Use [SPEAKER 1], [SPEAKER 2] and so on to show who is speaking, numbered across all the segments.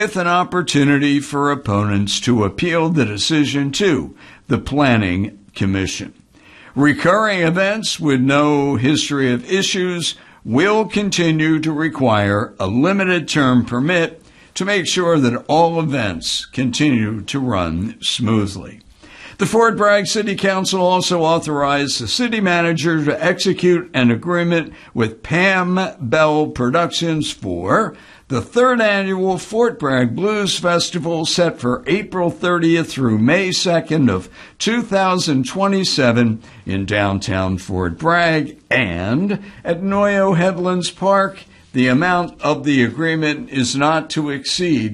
[SPEAKER 1] with an opportunity for opponents to appeal the decision to the Planning Commission. Recurring events with no history of issues will continue to require a limited term permit to make sure that all events continue to run smoothly. The Fort Bragg City Council also authorized the city manager to execute an agreement with Pam Bell Productions for the third annual Fort Bragg Blues Festival, set for April 30th through May 2nd of 2027 in downtown Fort Bragg and at Noyo Headlands Park. The amount of the agreement is not to exceed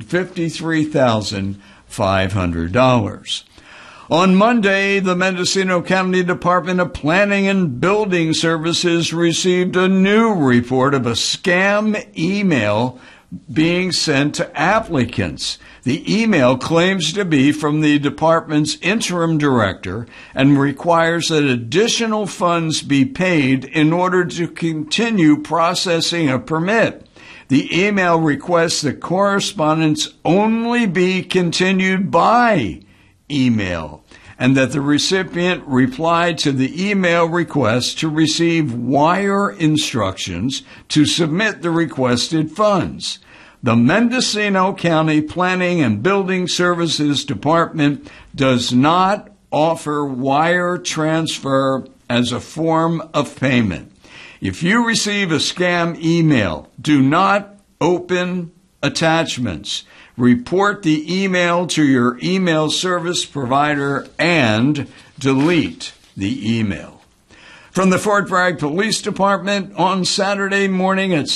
[SPEAKER 1] $53,500. On Monday, the Mendocino County Department of Planning and Building Services received a new report of a scam email being sent to applicants. The email claims to be from the department's interim director and requires that additional funds be paid in order to continue processing a permit. The email requests that correspondence only be continued by email, and that the recipient reply to the email request to receive wire instructions to submit the requested funds. The Mendocino County Planning and Building Services Department does not offer wire transfer as a form of payment. If you receive a scam email, do not open attachments. Report the email to your email service provider and delete the email. From the Fort Bragg Police Department, on Saturday morning at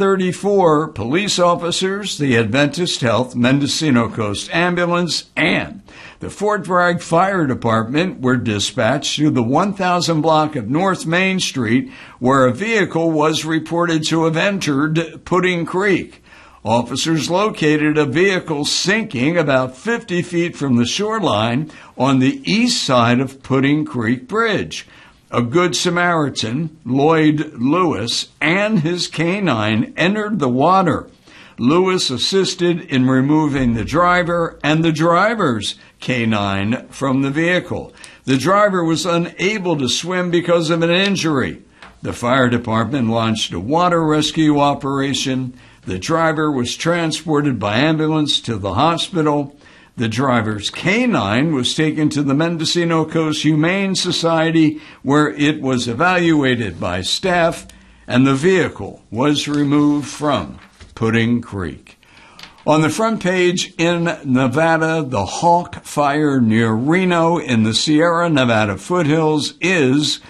[SPEAKER 1] 7:34, police officers, the Adventist Health Mendocino Coast Ambulance, and the Fort Bragg Fire Department were dispatched to the 1000 block of North Main Street, where a vehicle was reported to have entered Pudding Creek. Officers located a vehicle sinking about 50 feet from the shoreline on the east side of Pudding Creek Bridge. A Good Samaritan, Lloyd Lewis, and his canine entered the water. Lewis assisted in removing the driver and the driver's canine from the vehicle. The driver was unable to swim because of an injury. The fire department launched a water rescue operation. The driver was transported by ambulance to the hospital. The driver's canine was taken to the Mendocino Coast Humane Society, where it was evaluated by staff, and the vehicle was removed from Pudding Creek. On the front page in Nevada, the Hawk Fire near Reno in the Sierra Nevada foothills is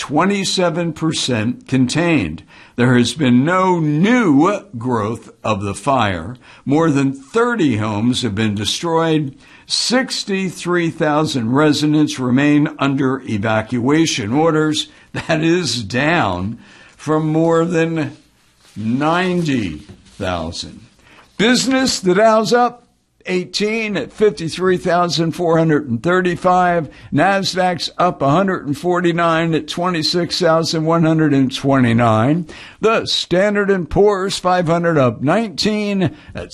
[SPEAKER 1] 27% contained. There has been no new growth of the fire. More than 30 homes have been destroyed. 63,000 residents remain under evacuation orders. That is down from more than 90,000. Business, the Dow's up 18 at 53,435. NASDAQ's up 149 at 26,129. The Standard & Poor's 500 up 19 at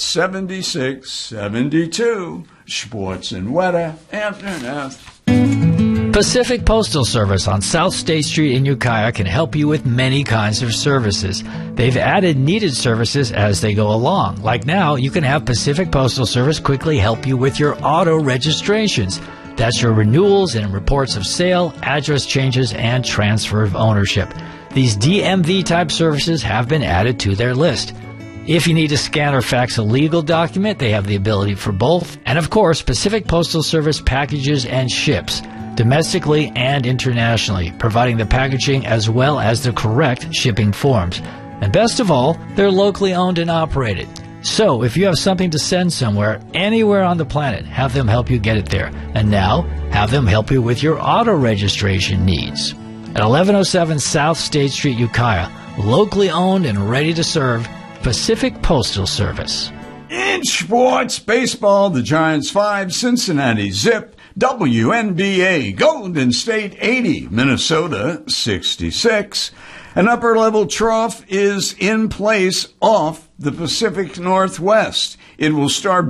[SPEAKER 1] 76.72. Sports and weather after.
[SPEAKER 2] Pacific Postal Service on South State Street in Ukiah can help you with many kinds of services. They've added needed services as they go along. Like now, you can have Pacific Postal Service quickly help you with your auto registrations. That's your renewals and reports of sale, address changes, and transfer of ownership. These DMV-type services have been added to their list. If you need to scan or fax a legal document, they have the ability for both. And of course, Pacific Postal Service packages and ships domestically and internationally, providing the packaging as well as the correct shipping forms. And best of all, they're locally owned and operated. So if you have something to send somewhere, anywhere on the planet, have them help you get it there. And now, have them help you with your auto registration needs. At 1107 South State Street, Ukiah, locally owned and ready to serve, Pacific Postal Service.
[SPEAKER 1] In sports, baseball, the Giants 5, Cincinnati zip. WNBA, Golden State 80, Minnesota 66. An upper-level trough is in place off the Pacific Northwest. It will start